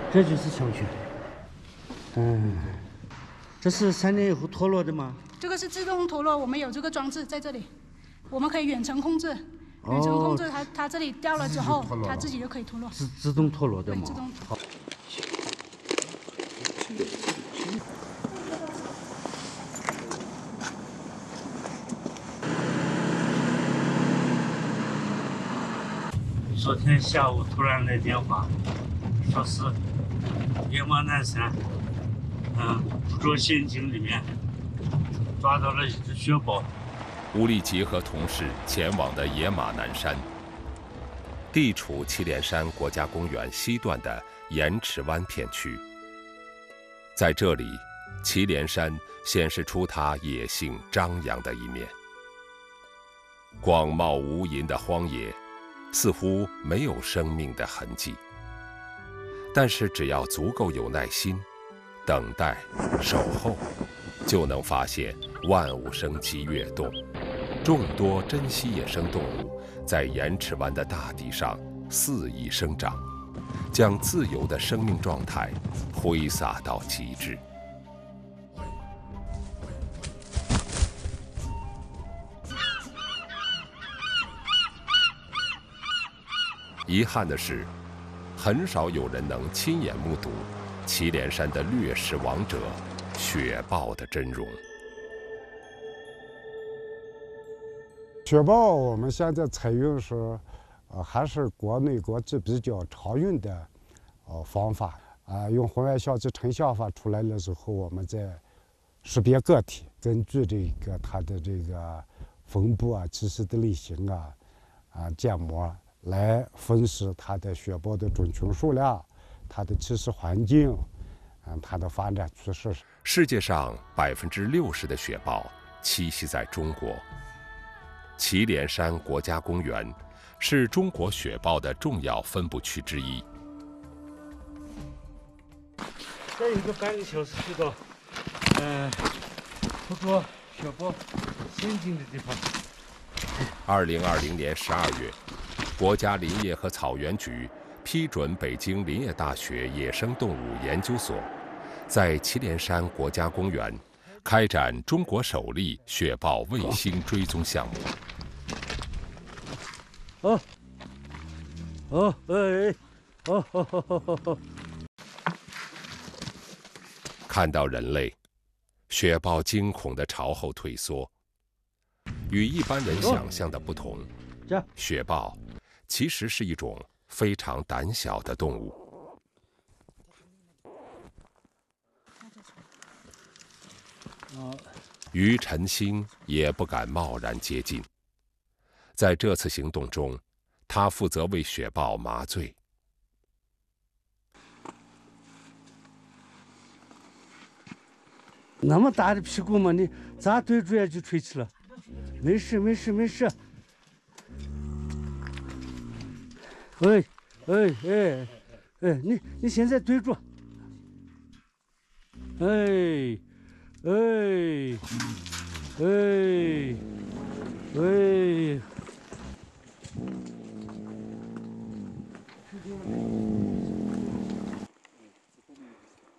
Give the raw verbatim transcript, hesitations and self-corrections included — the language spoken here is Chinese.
这就是枪穴。嗯，这是三年以后脱落的吗？ 这个是自动脱落，我们有这个装置在这里，我们可以远程控制。远程控制它，哦、它这里掉了之后，它自己就可以脱落。 自自动脱落的吗？ 对，自动。 好。昨天下午突然来电话，说是野马南山，嗯，捕捉陷阱里面抓到了一只雪豹。 吴立吉和同事前往的野马南山，地处祁连山国家公园西段的盐池湾片区。在这里，祁连山显示出它野性张扬的一面。广袤无垠的荒野，似乎没有生命的痕迹。但是只要足够有耐心，等待、守候，就能发现万物生机跃动。众多珍稀野生动物在盐池湾的大地上肆意生长，将自由的生命状态挥洒到极致。遗憾的是，很少有人能亲眼目睹祁连山的掠食王者雪豹的真容。 雪豹我们现在采用是，呃，还是国内国际比较常用的，呃，方法啊、呃，用红外相机成像法出来了之后，我们再识别个体，根据这个它的这个分布啊、栖息的类型啊、啊建模来分析它的雪豹的种群数量、它的栖息环境，嗯，它的发展趋势。 世界上百分之六十的雪豹栖息在中国。祁连山国家公园是中国雪豹的重要分布区之一。 再有个半个小时就到，呃，捕捉雪豹陷阱的地方。 二零二零年十二月，国家林业和草原局批准北京林业大学野生动物研究所，在祁连山国家公园开展中国首例雪豹卫星追踪项目。 哦，哦，哎，哦，好好好好好。 看到人类，雪豹惊恐地朝后退缩。与一般人想象的不同，雪豹其实是一种非常胆小的动物。于晨星也不敢贸然接近。在这次行动中，他负责为雪豹麻醉。 那么大的屁股嘛，你咋对住也就吹起了？没事没事没事。哎哎哎哎，你你现在对住。哎哎哎哎。